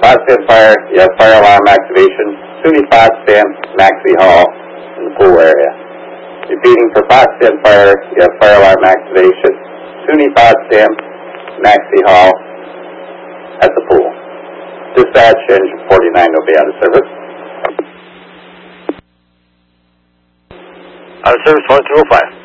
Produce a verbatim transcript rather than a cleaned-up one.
Potsdam Fire, you have fire alarm activation. SUNY Potsdam, Maxey Hall, in the pool area. Repeating for Potsdam Fire, you have fire alarm activation. SUNY Potsdam, Maxey Hall, at the pool. Dispatch, engine forty-nine will be out of service. Out of service one two oh five.